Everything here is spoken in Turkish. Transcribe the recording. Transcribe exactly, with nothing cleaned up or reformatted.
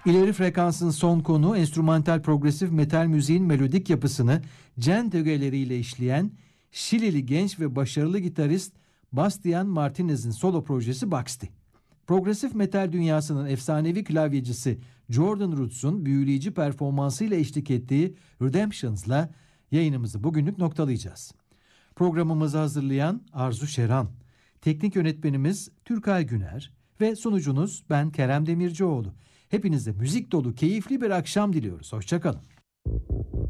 İleri frekansın son konu enstrümantal progresif metal müziğin melodik yapısını cent ögeleriyle işleyen Şilili genç ve başarılı gitarist Bastian Martinez'in solo projesi Buxty. Progresif metal dünyasının efsanevi klavyecisi Jordan Rudess'un büyüleyici performansıyla eşlik ettiği Redemptions'la yayınımızı bugünlük noktalayacağız. Programımızı hazırlayan Arzu Şeran, teknik yönetmenimiz Türkay Güner ve sunucunuz ben Kerem Demircioğlu. Hepinize müzik dolu keyifli bir akşam diliyoruz. Hoşça kalın.